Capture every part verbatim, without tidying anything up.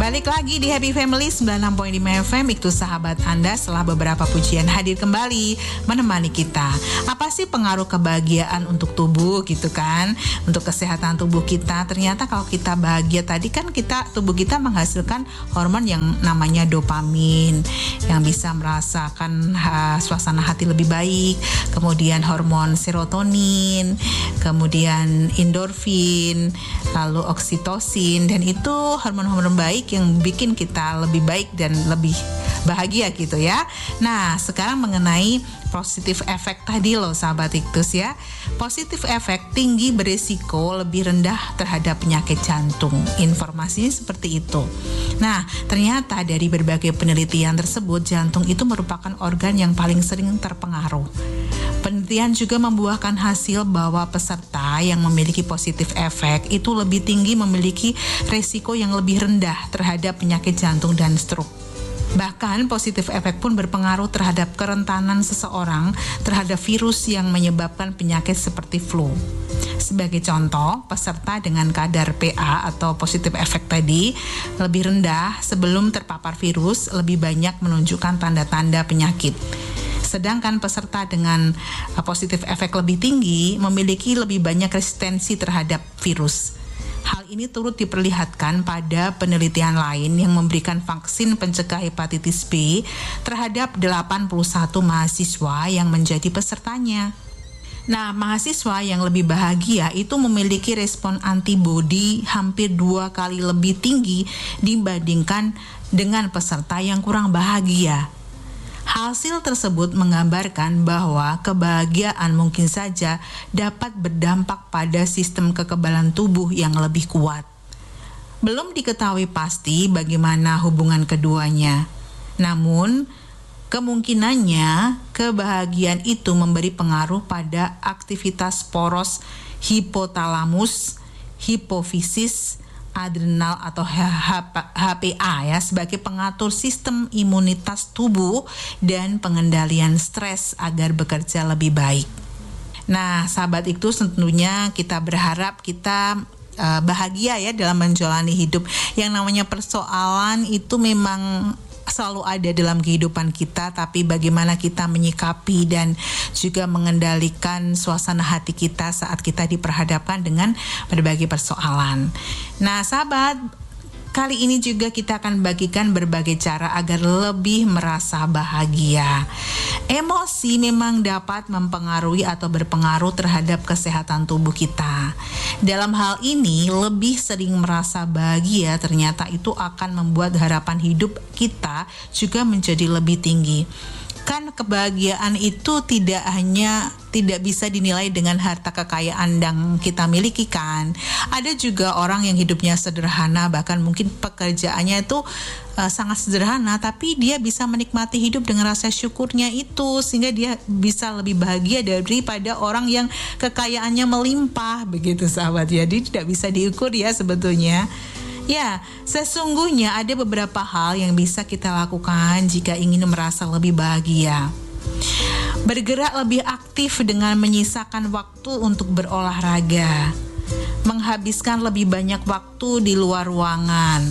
Balik lagi di Happy Family sembilan puluh enam koma lima F M, itu sahabat Anda setelah beberapa pujian hadir kembali menemani kita. Apa sih pengaruh kebahagiaan untuk tubuh gitu kan? Untuk kesehatan tubuh kita. Ternyata kalau kita bahagia tadi kan kita tubuh kita menghasilkan hormon yang namanya dopamin yang bisa merasakan ha, suasana hati lebih baik. Kemudian hormon serotonin, kemudian endorfin, lalu oksitosin, dan itu hormon-hormon baik yang bikin kita lebih baik dan lebih bahagia gitu ya. Nah, sekarang mengenai positif efek tadi loh sahabat Iktus ya. Positif efek tinggi beresiko lebih rendah terhadap penyakit jantung. Informasinya seperti itu. Nah, ternyata dari berbagai penelitian tersebut, jantung itu merupakan organ yang paling sering terpengaruh. Penelitian juga membuahkan hasil bahwa peserta yang memiliki positif efek itu lebih tinggi memiliki resiko yang lebih rendah terhadap penyakit jantung dan stroke. Bahkan positif efek pun berpengaruh terhadap kerentanan seseorang terhadap virus yang menyebabkan penyakit seperti flu. Sebagai contoh, peserta dengan kadar P A atau positif efek tadi lebih rendah sebelum terpapar virus lebih banyak menunjukkan tanda-tanda penyakit. Sedangkan peserta dengan positif efek lebih tinggi memiliki lebih banyak resistensi terhadap virus. Hal ini turut diperlihatkan pada penelitian lain yang memberikan vaksin pencegah hepatitis B terhadap delapan puluh satu mahasiswa yang menjadi pesertanya. Nah, mahasiswa yang lebih bahagia itu memiliki respon antibodi hampir dua kali lebih tinggi dibandingkan dengan peserta yang kurang bahagia. Hasil tersebut menggambarkan bahwa kebahagiaan mungkin saja dapat berdampak pada sistem kekebalan tubuh yang lebih kuat. Belum diketahui pasti bagaimana hubungan keduanya. Namun, kemungkinannya kebahagiaan itu memberi pengaruh pada aktivitas poros hipotalamus, hipofisis, adrenal atau H P A ya, sebagai pengatur sistem imunitas tubuh dan pengendalian stres agar bekerja lebih baik. Nah, sahabat itu tentunya kita berharap kita uh, bahagia ya dalam menjalani hidup. Yang namanya persoalan itu memang selalu ada dalam kehidupan kita, tapi bagaimana kita menyikapi dan juga mengendalikan suasana hati kita saat kita diperhadapkan dengan berbagai persoalan. Nah, sahabat, kali ini juga kita akan bagikan berbagai cara agar lebih merasa bahagia. Emosi memang dapat mempengaruhi atau berpengaruh terhadap kesehatan tubuh kita. Dalam hal ini, lebih sering merasa bahagia ternyata itu akan membuat harapan hidup kita juga menjadi lebih tinggi. Kan kebahagiaan itu tidak hanya tidak bisa dinilai dengan harta kekayaan yang kita miliki kan. Ada juga orang yang hidupnya sederhana, bahkan mungkin pekerjaannya itu uh, sangat sederhana, tapi dia bisa menikmati hidup dengan rasa syukurnya itu, sehingga dia bisa lebih bahagia daripada orang yang kekayaannya melimpah, begitu sahabat. Jadi tidak bisa diukur ya sebetulnya. Ya, sesungguhnya ada beberapa hal yang bisa kita lakukan jika ingin merasa lebih bahagia. Bergerak lebih aktif dengan menyisakan waktu untuk berolahraga. Menghabiskan lebih banyak waktu di luar ruangan.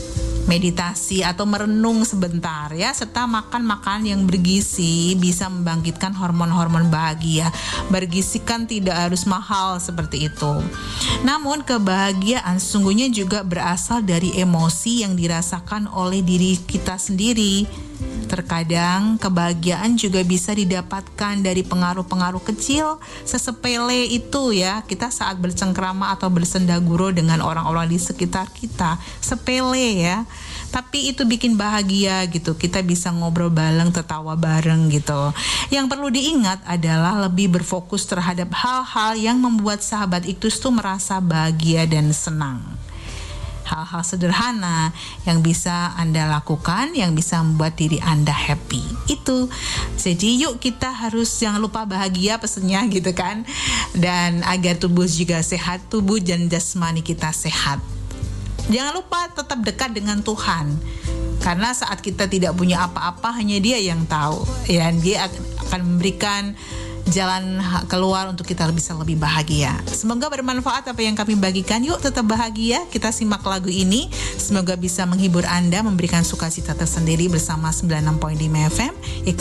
Meditasi atau merenung sebentar ya, serta makan makanan yang bergizi bisa membangkitkan hormon-hormon bahagia. Bergizi kan tidak harus mahal seperti itu. Namun kebahagiaan sesungguhnya juga berasal dari emosi yang dirasakan oleh diri kita sendiri. Terkadang kebahagiaan juga bisa didapatkan dari pengaruh-pengaruh kecil sesepele itu ya. Kita saat bercengkrama atau bersenda gurau dengan orang-orang di sekitar kita, sepele ya, tapi itu bikin bahagia gitu. Kita bisa ngobrol bareng, tertawa bareng gitu. Yang perlu diingat adalah lebih berfokus terhadap hal-hal yang membuat sahabat Iktus tuh merasa bahagia dan senang. Hal-hal sederhana yang bisa Anda lakukan, yang bisa membuat diri Anda happy. Itu. Jadi yuk kita harus jangan lupa bahagia pesennya gitu kan. Dan agar tubuh juga sehat, tubuh dan jasmani kita sehat. Jangan lupa tetap dekat dengan Tuhan. Karena saat kita tidak punya apa-apa, hanya Dia yang tahu. Ya, Dia akan memberikan jalan keluar untuk kita bisa lebih bahagia. Semoga bermanfaat apa yang kami bagikan. Yuk tetap bahagia, kita simak lagu ini. Semoga bisa menghibur Anda, memberikan sukacita tersendiri bersama sembilan puluh enam koma lima F M.